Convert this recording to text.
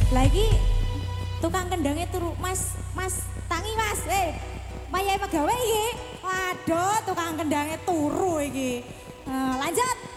Lagi tukang kendangnya turu, Mas, Mas, tangi Mas, mayai pegawai iki. Waduh, tukang kendangnya turu iki. Lanjut.